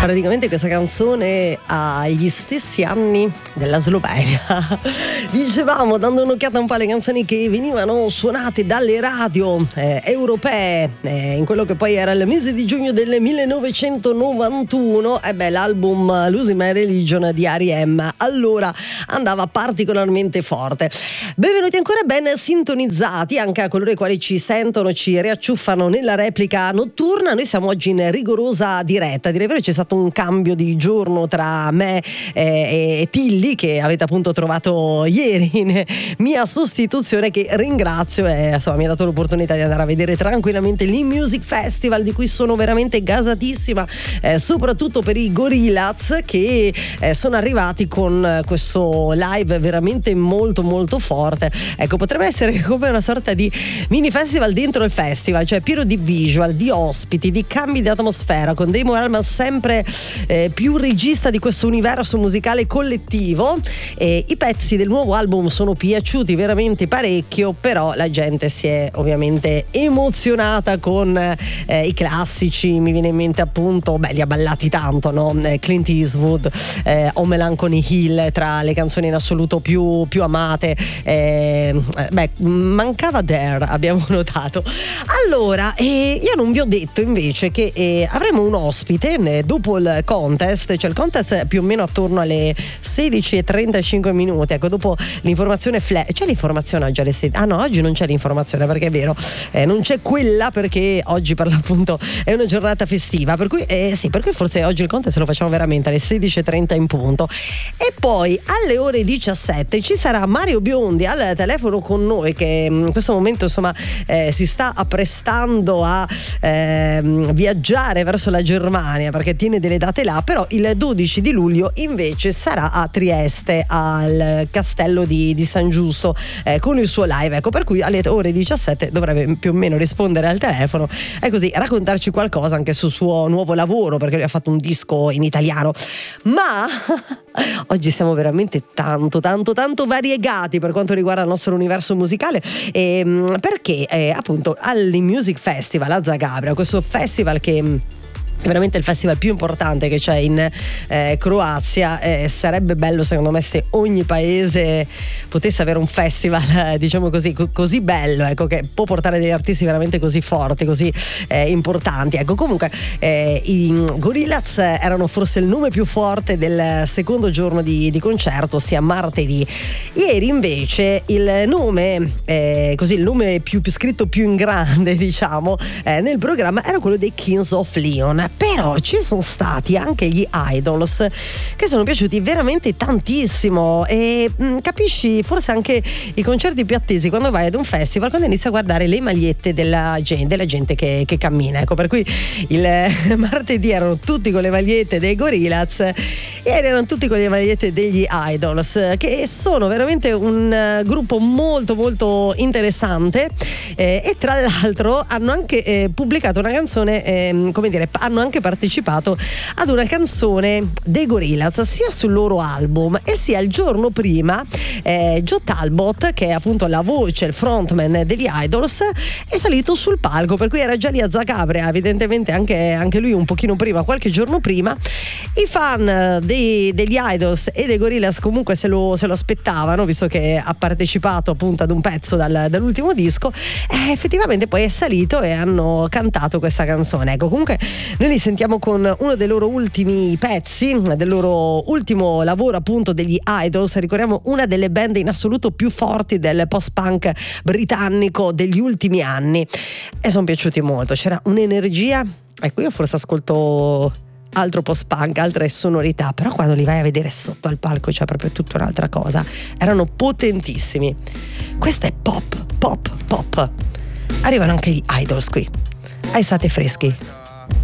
Praticamente questa canzone ha gli stessi anni della Slovenia. Dicevamo, dando un'occhiata un po' alle canzoni che venivano suonate dalle radio europee in quello che poi era il mese di giugno del 1991, l'album Losing My Religion di R.E.M. allora andava particolarmente forte. Benvenuti ancora ben sintonizzati anche a coloro i quali ci sentono, ci riacciuffano nella replica notturna. Noi siamo oggi in rigorosa diretta, direi vero. C'è stato un cambio di giorno tra me e Tilly, che avete appunto trovato ieri in mia sostituzione, che ringrazio, insomma mi ha dato l'opportunità di andare a vedere tranquillamente l'E-Music Festival, di cui sono veramente gasatissima, soprattutto per i Gorillaz, che sono arrivati con questo live veramente molto molto forte. Ecco, potrebbe essere come una sorta di mini festival dentro il festival, cioè pieno di visual, di ospiti, di cambi di atmosfera, con Damon Albarn sempre più regista di questo universo musicale collettivo. I pezzi del nuovo album sono piaciuti veramente parecchio, però la gente si è ovviamente emozionata con i classici. Mi viene in mente appunto, li ha ballati tanto, no? Clint Eastwood o Melancholy Hill tra le canzoni in assoluto più amate. Mancava Dare, abbiamo notato. Allora, io non vi ho detto invece che avremo un ospite dopo il contest, cioè il contest più o meno attorno alle 16:35 minuti. Ecco, dopo l'informazione c'è l'informazione oggi alle 16? Ah no, oggi non c'è l'informazione, perché è vero, non c'è quella, perché oggi per l'appunto è una giornata festiva, per cui perché forse oggi il contest lo facciamo veramente alle 16:30 in punto. E poi alle ore 17 ci sarà Mario Biondi al telefono con noi, che in questo momento insomma si sta apprestando a viaggiare verso la Germania, perché tiene delle date là, però il 12 di luglio invece sarà a Trieste al castello di San Giusto con il suo live. Ecco, per cui alle ore 17 dovrebbe più o meno rispondere al telefono e così raccontarci qualcosa anche sul suo nuovo lavoro, perché lui ha fatto un disco in italiano. Ma oggi siamo veramente tanto variegati per quanto riguarda il nostro universo musicale, perché appunto all'E-Music Festival a Zagabria, questo festival che è veramente il festival più importante che c'è in Croazia. Sarebbe bello secondo me se ogni paese potesse avere un festival diciamo così bello, ecco, che può portare degli artisti veramente così forti, così importanti. Ecco, comunque i Gorillaz erano forse il nome più forte del secondo giorno di concerto, ossia martedì. Ieri invece il nome il nome più scritto più in grande, diciamo, nel programma era quello dei Kings of Leon. Però ci sono stati anche gli Idols, che sono piaciuti veramente tantissimo, e capisci forse anche i concerti più attesi quando vai ad un festival, quando inizi a guardare le magliette della gente che cammina. Ecco, per cui il martedì erano tutti con le magliette dei Gorillaz, ieri erano tutti con le magliette degli Idols, che sono veramente un gruppo molto molto interessante, e tra l'altro hanno anche pubblicato una canzone, hanno anche partecipato ad una canzone dei Gorillaz sia sul loro album e sia il giorno prima. Joe Talbot, che è appunto la voce, il frontman degli Idols, è salito sul palco, per cui era già lì a Zagabria, evidentemente anche lui un pochino prima, qualche giorno prima. I fan degli Idols e dei Gorillaz comunque se lo aspettavano, visto che ha partecipato appunto ad un pezzo dall'ultimo disco, effettivamente poi è salito e hanno cantato questa canzone. Ecco, comunque noi li sentiamo con uno dei loro ultimi pezzi, del loro ultimo lavoro appunto degli Idols. Ricordiamo una delle band in assoluto più forti del post-punk britannico degli ultimi anni, e sono piaciuti molto, c'era un'energia. Ecco, io forse ascolto altro post-punk, altre sonorità, però quando li vai a vedere sotto al palco c'è proprio tutta un'altra cosa. Erano potentissimi. Questa è pop. Arrivano anche gli Idols qui ai Sate Freschi.